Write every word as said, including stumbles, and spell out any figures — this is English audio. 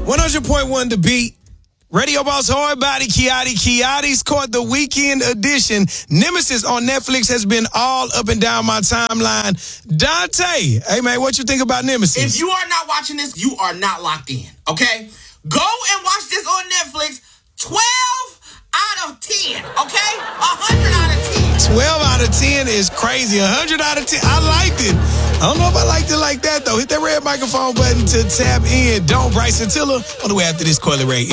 one hundred point one The Beat. Radio Boss Hard Body, Kiati. Kiati's caught the weekend edition. Nemesis on Netflix has been all up and down my timeline. Dante, hey man, what you think about Nemesis? If you are not watching this, you are not locked in, okay? Go and watch this on Netflix. twelve out of ten, okay? one hundred out of ten. twelve out of ten is crazy. one hundred out of ten. I liked it. I don't know if I liked it like that, though. Hit that red microphone button to tap in. Don't Bryson Tiller on the way after this Coily Ray.